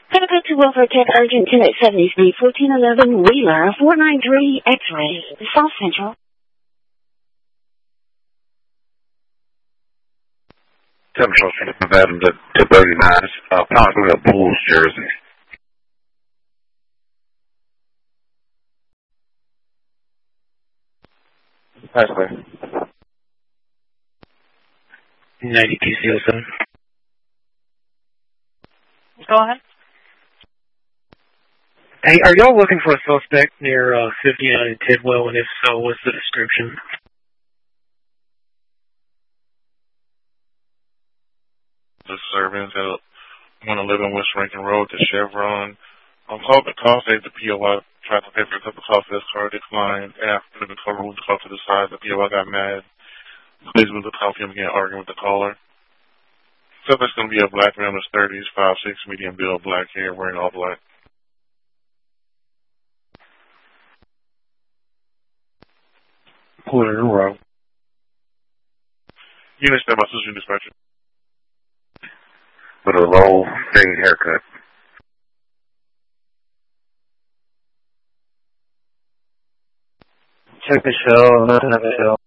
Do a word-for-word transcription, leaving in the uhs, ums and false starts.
Contact to Welfare Tech Urgent ten at seventy-three fourteen eleven Wheeler four nine three X-ray, South Central. Central Street, Madam, to, to thirty-nine, uh, possibly a Bulls jersey. Hi, sir. ninety-two C oh seven. Go ahead. Hey, are y'all looking for a suspect near uh, fifty-nine Tidwell, and if so, what's the description? The servants that want to live in West Rankin Road, the Chevron. I'm called the call save the P O I. Tried to pay for a couple calls for this car, declined. After the car moved the call to the side, the P O I got mad. Police moved the call for him again, arguing with the caller. Suspect's going to be a black man in his thirties, five six, medium build, black hair, wearing all black. Clear row. Unit step by Susan Dispatcher. With a low fade haircut. Check the show, nothing at the show.